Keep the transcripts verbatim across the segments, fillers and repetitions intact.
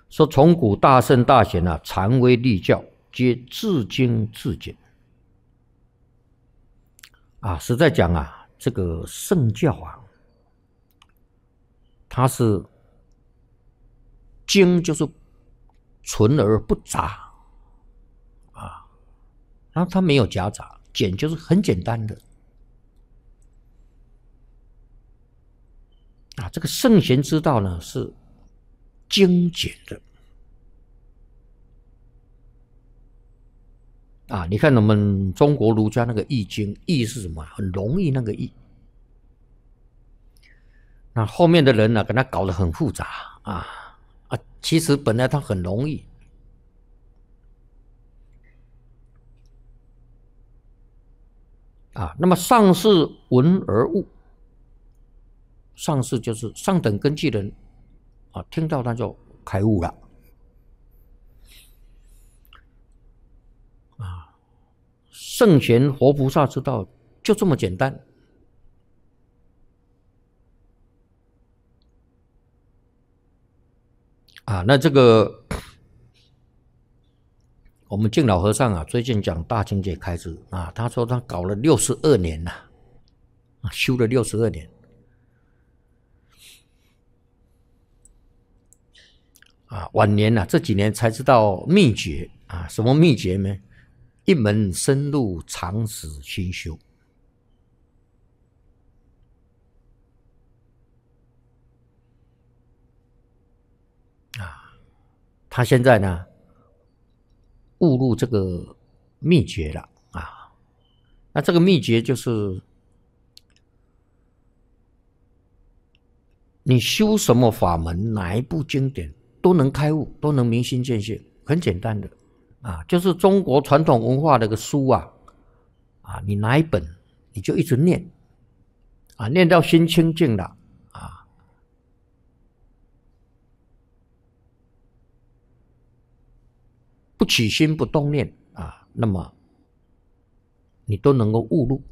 说从古大圣大贤啊，常为立教，皆自精自简。啊，实在讲啊，这个圣教啊，它是精，就是纯而不杂啊，然后它没有夹杂，简就是很简单的啊。这个圣贤之道呢，是精简的。啊，你看我们中国儒家那个易经，易是什么？很容易那个易。那后面的人呢，给他搞得很复杂啊啊！其实本来他很容易啊。那么上士闻而悟，上士就是上等根器人啊，听到他就开悟了啊。圣贤活菩萨之道就这么简单。啊，那这个我们净老和尚啊，最近讲大境界开示啊，他说他搞了六十二年呐、啊，修了六十二年啊，晚年呐、啊，这几年才知道秘诀啊，什么秘诀呢？一门深入，长时熏修啊。他现在呢，悟入这个秘诀了啊。那这个秘诀就是，你修什么法门，哪一部经典都能开悟，都能明心见性，很简单的啊。就是中国传统文化的个书啊，啊，你拿一本你就一直念啊，念到心清净了啊，不起心不动念啊，那么你都能够悟入。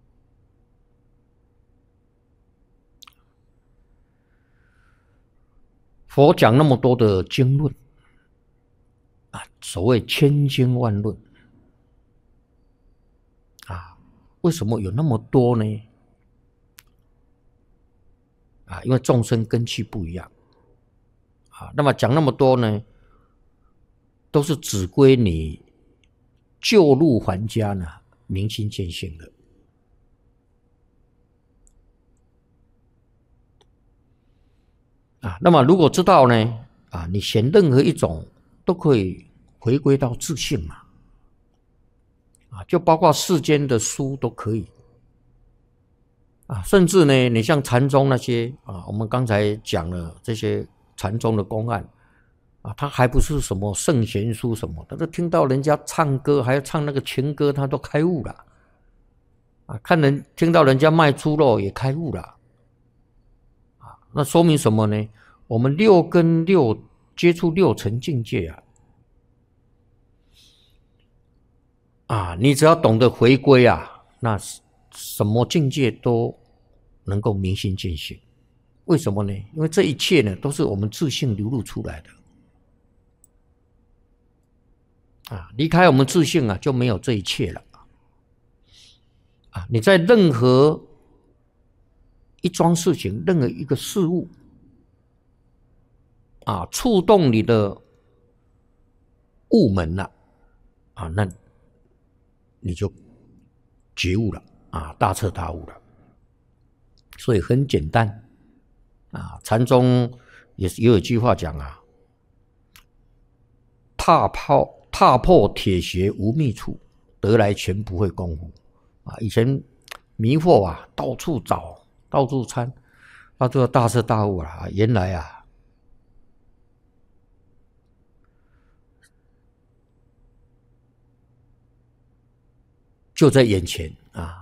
佛讲那么多的经论啊，所谓千经万论啊，为什么有那么多呢？啊，因为众生根器不一样啊，那么讲那么多呢，都是只归你旧入还家呢，明心见性的。啊，那么如果知道呢，啊，你选任何一种都可以回归到自性嘛，啊，就包括世间的书都可以，啊，甚至呢，你像禅宗那些啊，我们刚才讲了这些禅宗的公案，啊，他还不是什么圣贤书什么，他都听到人家唱歌，还要唱那个情歌，他都开悟了，啊，看人听到人家卖猪肉也开悟了。那说明什么呢？我们六根六接触六层境界啊，啊，你只要懂得回归啊，那什么境界都能够明心见性。为什么呢？因为这一切呢，都是我们自性流露出来的啊。离开我们自性啊，就没有这一切了啊。你在任何一桩事情，任何一个事物啊，触动你的悟门了啊，那你就觉悟了啊，大彻大悟了。所以很简单啊。禅宗也也有一句话讲啊：踏破踏破铁鞋无觅处，得来全不会功夫啊。以前迷惑啊，到处找，到处参，到最后大彻大悟了啊。原来啊，就在眼前啊。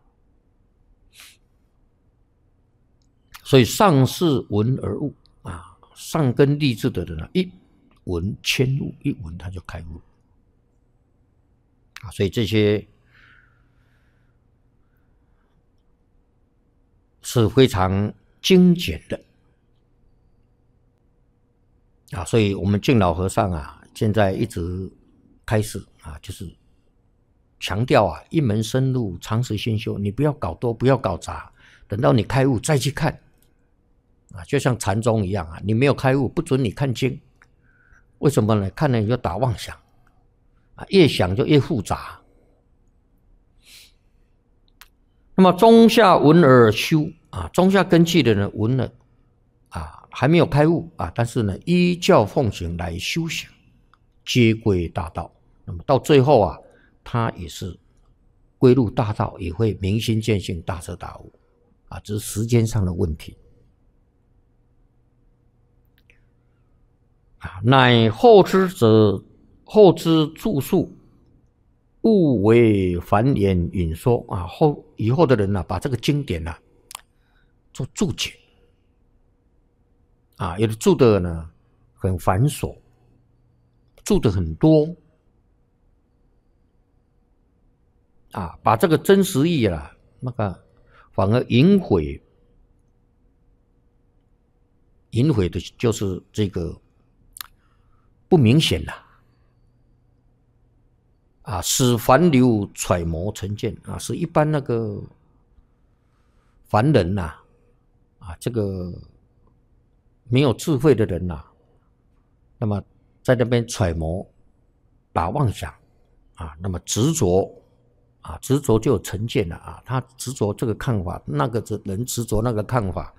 所以上士闻而悟啊，上根立志的人啊，一闻迁悟，一闻他就开悟啊。所以这些是非常精简的啊，所以我们敬老和尚啊，现在一直开始啊，就是强调啊，一门深入，常识先修，你不要搞多，不要搞杂，等到你开悟再去看啊，就像禅宗一样啊，你没有开悟，不准你看经，为什么呢？看了你就打妄想啊，越想就越复杂。那么中下闻而修啊，中下根器的人闻了啊，还没有开悟啊，但是呢，依教奉行来修行，皆归大道。那么到最后啊，他也是归入大道，也会明心见性，大彻大悟啊，只是时间上的问题啊。乃后知者，后知著述，勿为繁言引说啊。后以后的人呢、啊，把这个经典呢、啊、做注解啊，有的注的呢很繁琐，注的很多啊，把这个真实意啊，那个反而隐晦，隐晦的就是这个不明显了啊，使凡流揣摩成见啊，使一般那个凡人呐 啊, 啊，这个没有智慧的人呐、啊，那么在那边揣摩、打妄想啊，那么执着啊，执着就有成见了啊，他执着这个看法，那个人执着那个看法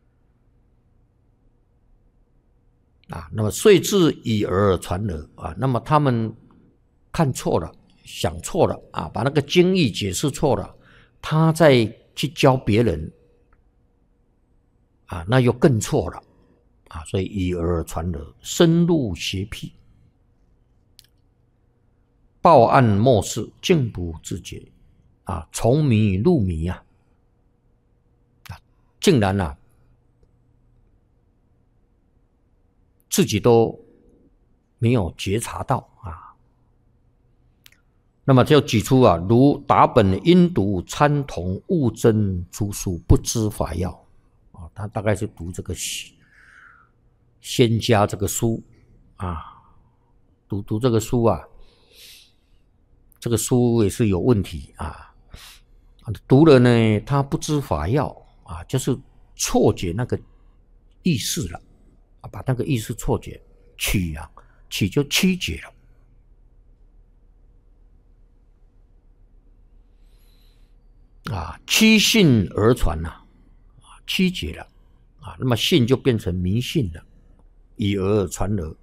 啊，那么遂至以讹传讹啊，那么他们看错了，想错了啊，把那个经义解释错了，他再去教别人啊，那又更错了啊，所以以讹传讹，深入邪僻，报案漠视，竟不自觉啊，从迷入迷啊，啊竟然啊自己都没有觉察到啊。那么就举出啊，如达本因读参同悟真诸书，不知法要啊，他大概是读这个仙家这个书啊，读读这个书啊，这个书也是有问题啊。读了呢，他不知法要啊，就是错觉那个意思了啊，把那个意思错觉，曲啊，曲就曲解了。啊，曲信而传呐、啊，啊，曲解了啊，那么信就变成迷信了，以讹传讹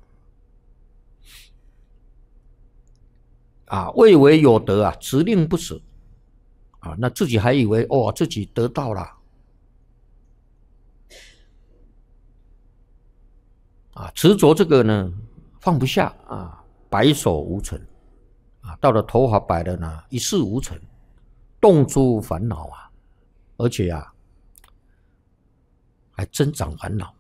啊，谓为有德啊，执令不舍啊，那自己还以为哦自己得到了啊，执着这个呢放不下啊，白首无成啊，到了头发白了呢，一事无成。动诸烦恼啊，而且啊，还增长烦恼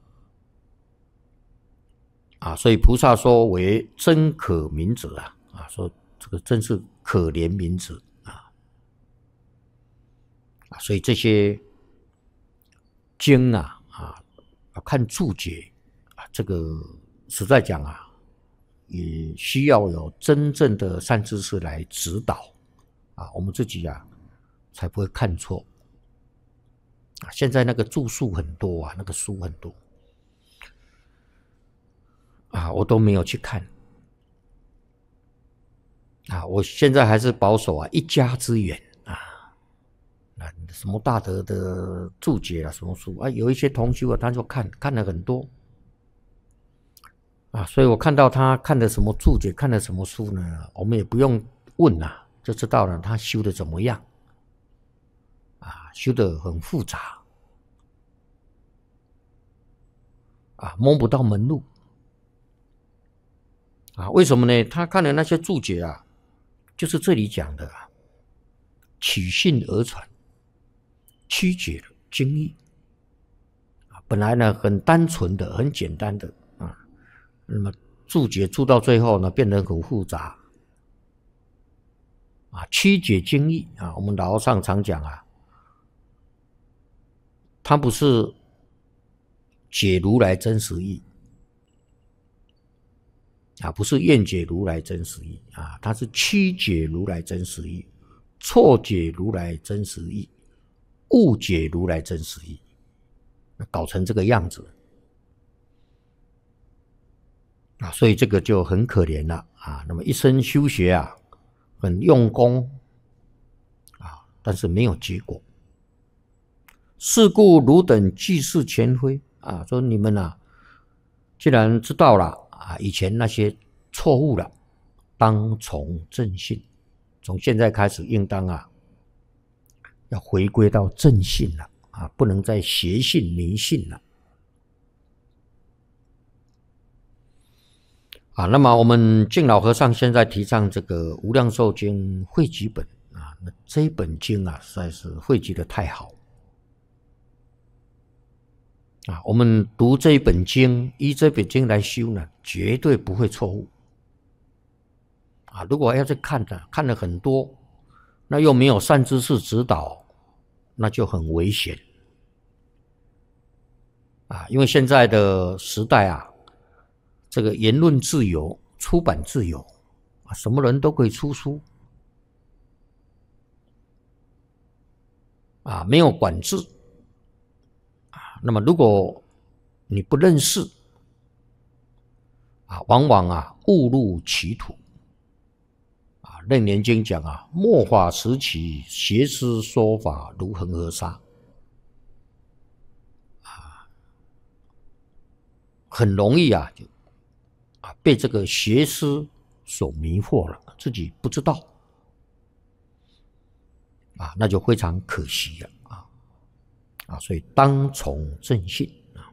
啊，所以菩萨说为真可悯者啊，啊，说这个真是可怜悯者啊，啊，所以这些经啊啊，看注解啊，这个实在讲啊，也需要有真正的善知识来指导啊，我们自己啊。才不会看错啊！现在那个注述很多啊，那个书很多啊，我都没有去看啊。我现在还是保守啊，一家之言啊。啊，什么大德的注解啊，什么书啊，有一些同修啊，他就看看了很多啊，所以我看到他看的什么注解，看的什么书呢，我们也不用问啊，就知道了他修的怎么样。啊，修得很复杂啊，摸不到门路啊？为什么呢？他看的那些注解啊，就是这里讲的啊，取信而传，曲解了经义啊。本来呢很单纯的、很简单的啊，那么注解注到最后呢，变得很复杂啊，曲解经义啊。我们老和尚常讲啊。他不是解如来真实义啊，不是验解如来真实义啊，它是曲解如来真实义，错解如来真实义，误解如来真实义，搞成这个样子啊，所以这个就很可怜了啊。那么一生修学啊，很用功啊，但是没有结果。是故汝等既是前非啊，说你们啊，既然知道了啊，以前那些错误了，当从正信，从现在开始应当啊，要回归到正信了啊，不能再邪信迷信了啊。那么我们净老和尚现在提倡这个《无量寿经》汇集本啊，那这一本经啊，实在是汇集的太好。啊，我们读这一本经，依这本经来修呢，绝对不会错误。啊，如果要是看的看了很多，那又没有善知识指导，那就很危险。啊，因为现在的时代啊，这个言论自由、出版自由，啊，什么人都可以出书，啊，没有管制。那么如果你不认识啊，往往啊误入歧途啊。楞严经讲啊，末法时期邪师说法如恒河沙啊，很容易啊就啊被这个邪师所迷惑了，自己不知道啊，那就非常可惜了啊啊，所以当从正信。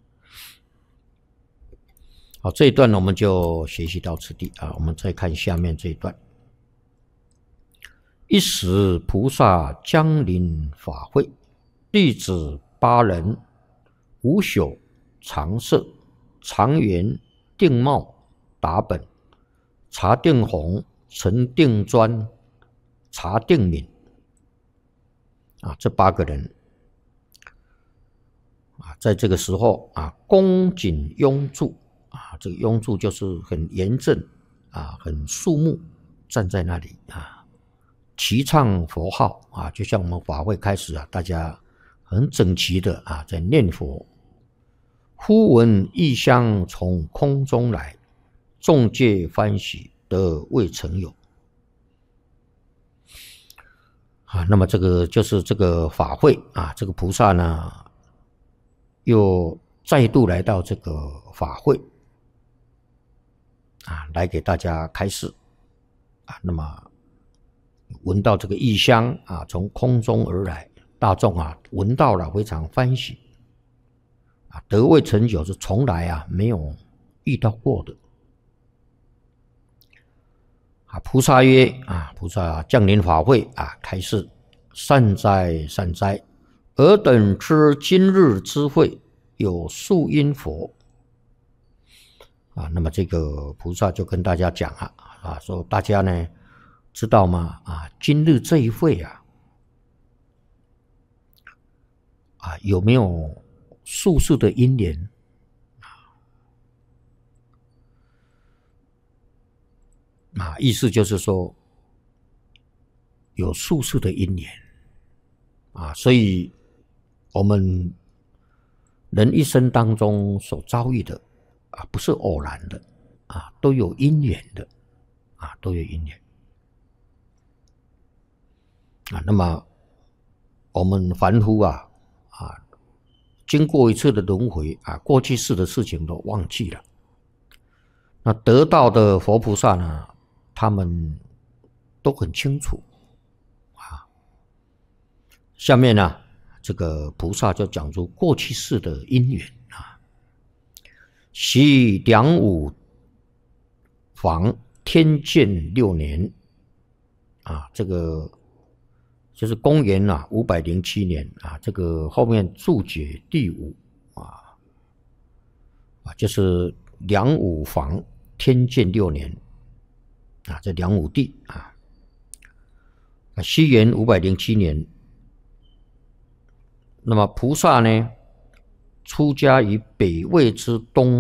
好，这一段呢，我们就学习到此地啊。我们再看下面这一段。一时菩萨降临法会，弟子八人，无朽、常摄、常圆、定茂、达本、查定弘、陈定专、查定敏啊，这八个人啊，在这个时候啊，恭谨拥簇。啊，这个拥簇就是很严正啊，很肃穆，站在那里啊，齐唱佛号啊，就像我们法会开始啊，大家很整齐的啊在念佛。忽闻异香从空中来，众戒欢喜，得未曾有。啊，那么这个就是这个法会啊，这个菩萨呢，又再度来到这个法会。啊，来给大家开示啊。那么闻到这个异香啊，从空中而来，大众啊闻到了非常欢喜啊，得未曾有是从来啊没有遇到过的啊。菩萨曰啊，菩萨降临法会啊，开示：善哉善哉，尔等知今日之会有树因佛。啊，那么这个菩萨就跟大家讲啊，啊，说大家呢知道吗？啊，今日这一会啊，啊有没有宿世的因缘？啊，意思就是说有宿世的因缘啊，所以我们人一生当中所遭遇的。啊，不是偶然的啊，都有因缘的啊，都有因缘啊。那么我们凡夫啊啊，经过一次的轮回啊，过去世的事情都忘记了。那得道的佛菩萨呢，他们都很清楚啊。下面呢，这个菩萨就讲出过去世的因缘。习梁武房天建六年啊，这个就是公元啊五百零七年啊，这个后面注解第五啊啊，就是梁武房天建六年啊，这梁武帝啊，西元五百零七年，那么菩萨呢，出家于北魏之东。